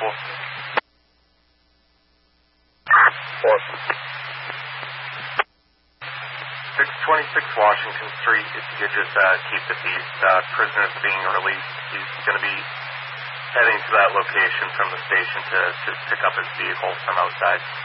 4. 626 Washington Street, if you could just keep the peace. Prisoner's being released. He's going to be heading to that location from the station to pick up his vehicle from outside.